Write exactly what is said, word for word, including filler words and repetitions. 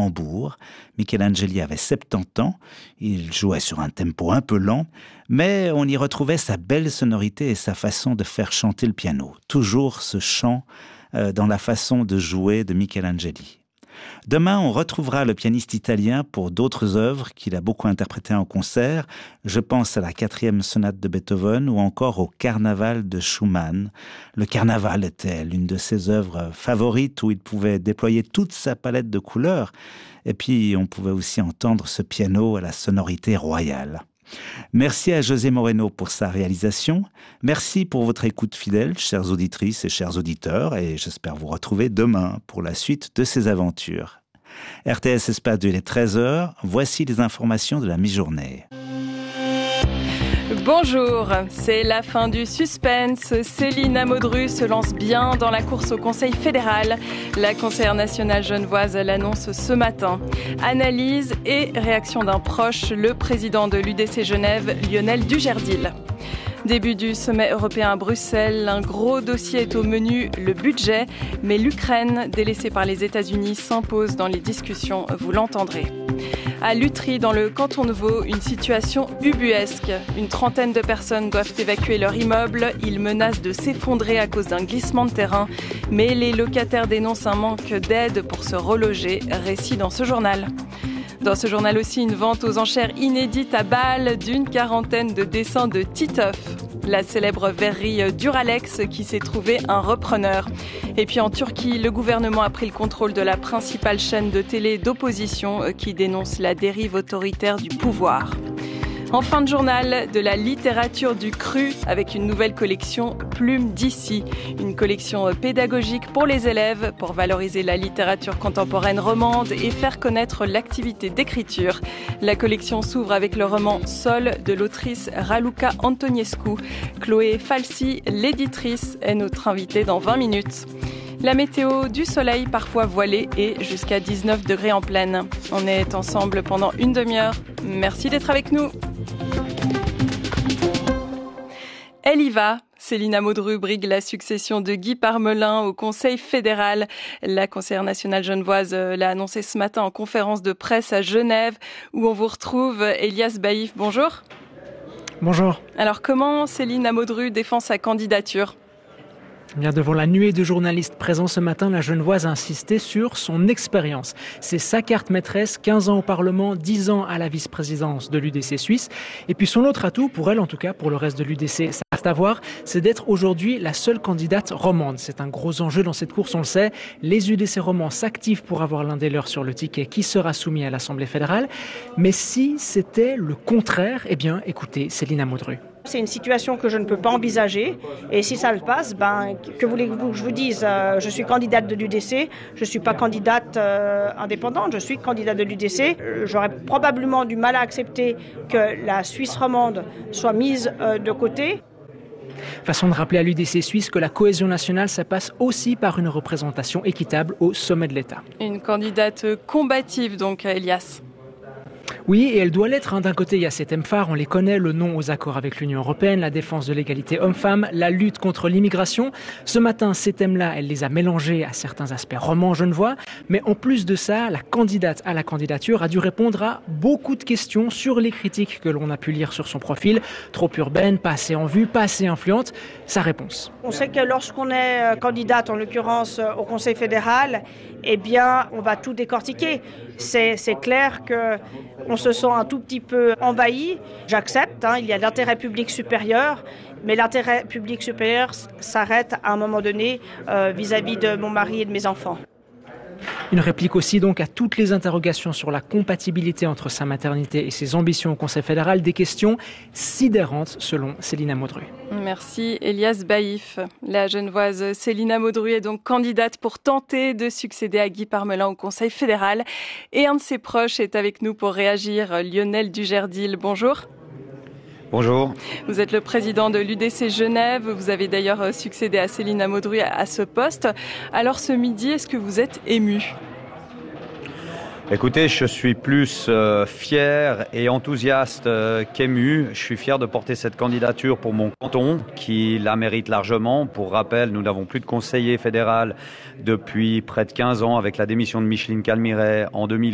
tambour. Michelangeli avait soixante-dix ans, il jouait sur un tempo un peu lent, mais on y retrouvait sa belle sonorité et sa façon de faire chanter le piano. Toujours ce chant euh, dans la façon de jouer de Michelangeli. Demain, on retrouvera le pianiste italien pour d'autres œuvres qu'il a beaucoup interprétées en concert. Je pense à la quatrième sonate de Beethoven ou encore au Carnaval de Schumann. Le Carnaval était l'une de ses œuvres favorites où il pouvait déployer toute sa palette de couleurs. Et puis, on pouvait aussi entendre ce piano à la sonorité royale. Merci à José Moreno pour sa réalisation. Merci pour votre écoute fidèle, chères auditrices et chers auditeurs, et j'espère vous retrouver demain pour la suite de ces aventures. R T S Espace deux, il est treize heures. Voici les informations de la mi-journée. Bonjour, c'est la fin du suspense. Céline Amodru se lance bien dans la course au Conseil fédéral. La conseillère nationale genevoise l'annonce ce matin. Analyse et réaction d'un proche, le président de l'U D C Genève, Lionel Dugerdil. Début du sommet européen à Bruxelles, un gros dossier est au menu, le budget, mais l'Ukraine, délaissée par les États-Unis, s'impose dans les discussions, vous l'entendrez. À Lutry, dans le canton de Vaud, une situation ubuesque. Une trentaine de personnes doivent évacuer leur immeuble. Ils menacent de s'effondrer à cause d'un glissement de terrain. Mais les locataires dénoncent un manque d'aide pour se reloger. Récit dans ce journal. Dans ce journal aussi, une vente aux enchères inédite à Bâle d'une quarantaine de dessins de Titeuf, la célèbre verrerie Duralex qui s'est trouvé un repreneur. Et puis en Turquie, le gouvernement a pris le contrôle de la principale chaîne de télé d'opposition qui dénonce la dérive autoritaire du pouvoir. En fin de journal, de la littérature du cru avec une nouvelle collection Plume d'ici. Une collection pédagogique pour les élèves pour valoriser la littérature contemporaine romande et faire connaître l'activité d'écriture. La collection s'ouvre avec le roman Sol de l'autrice Raluca Antoniescu. Chloé Falsi, l'éditrice, est notre invitée dans vingt minutes. La météo, du soleil parfois voilé et jusqu'à dix-neuf degrés en pleine. On est ensemble pendant une demi-heure. Merci d'être avec nous. Elle y va. Céline Amodru brigue la succession de Guy Parmelin au Conseil fédéral. La conseillère nationale genevoise l'a annoncé ce matin en conférence de presse à Genève, où on vous retrouve. Elias Baïf, bonjour. Bonjour. Alors comment Céline Amodru défend sa candidature ? Bien devant la nuée de journalistes présents ce matin, la Genevoise a insisté sur son expérience. C'est sa carte maîtresse, quinze ans au Parlement, dix ans à la vice-présidence de l'U D C suisse. Et puis son autre atout, pour elle en tout cas, pour le reste de l'U D C, ça reste à voir, c'est d'être aujourd'hui la seule candidate romande. C'est un gros enjeu dans cette course, on le sait. Les U D C romands s'activent pour avoir l'un des leurs sur le ticket qui sera soumis à l'Assemblée fédérale. Mais si c'était le contraire, eh bien, écoutez, Céline Amodru. C'est une situation que je ne peux pas envisager. Et si ça le passe, ben, que voulez-vous que je vous dise ? euh, Je suis candidate de l'U D C, je ne suis pas candidate euh, indépendante, je suis candidate de l'U D C. Euh, j'aurais probablement du mal à accepter que la Suisse romande soit mise euh, de côté. Façon de rappeler à l'U D C suisse que la cohésion nationale, ça passe aussi par une représentation équitable au sommet de l'État. Une candidate combative donc, Elias. Oui, et elle doit l'être. Hein. D'un côté, il y a ces thèmes phares, on les connaît, le non aux accords avec l'Union européenne, la défense de l'égalité homme-femme, la lutte contre l'immigration. Ce matin, ces thèmes-là, elle les a mélangés à certains aspects romans genevois. Mais en plus de ça, la candidate à la candidature a dû répondre à beaucoup de questions sur les critiques que l'on a pu lire sur son profil. Trop urbaine, pas assez en vue, pas assez influente. Sa réponse. On sait que lorsqu'on est candidate, en l'occurrence au Conseil fédéral, eh bien, on va tout décortiquer. C'est, c'est clair qu'on se sent un tout petit peu envahi. J'accepte, hein, il y a l'intérêt public supérieur, mais l'intérêt public supérieur s'arrête à un moment donné euh, vis-à-vis de mon mari et de mes enfants. Une réplique aussi donc à toutes les interrogations sur la compatibilité entre sa maternité et ses ambitions au Conseil fédéral, des questions sidérantes selon Céline Amodru. Merci Elias Baïf. La genevoise Céline Amodru est donc candidate pour tenter de succéder à Guy Parmelin au Conseil fédéral. Et un de ses proches est avec nous pour réagir, Lionel Dugerdil. Bonjour. Bonjour. Vous êtes le président de l'U D C Genève. Vous avez d'ailleurs succédé à Céline Amodru à ce poste. Alors ce midi, est-ce que vous êtes ému ? Écoutez, je suis plus euh, fier et enthousiaste euh, qu'ému. Je suis fier de porter cette candidature pour mon canton, qui la mérite largement. Pour rappel, nous n'avons plus de conseiller fédéral depuis près de quinze ans, avec la démission de Micheline Calmiret en deux mille.